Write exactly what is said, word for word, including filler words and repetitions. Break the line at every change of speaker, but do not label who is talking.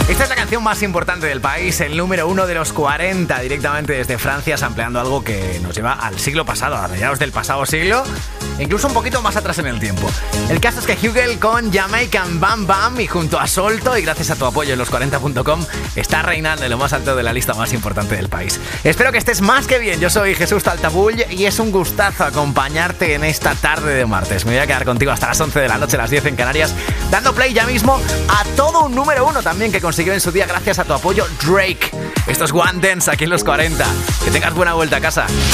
Esta es la canción más importante del país, el número uno de los cuarenta, directamente desde Francia, sampleando algo que nos lleva al siglo pasado, a mediados del pasado siglo, incluso un poquito más atrás en el tiempo. El caso es que Hugel con Jamaican Bam Bam y junto a Solto, y gracias a tu apoyo en los cuarenta punto com, está reinando en lo más alto de la lista más importante del país. Espero que estés más que bien. Yo soy Jesús Taltabull y es un gustazo acompañarte en esta tarde de martes. Me voy a quedar contigo hasta las once de la noche, las diez en Canarias, dando play ya mismo a todo un número uno también que consiguió en su día gracias a tu apoyo Drake. Esto es One Dance aquí en los cuarenta. Que tengas buena vuelta a casa.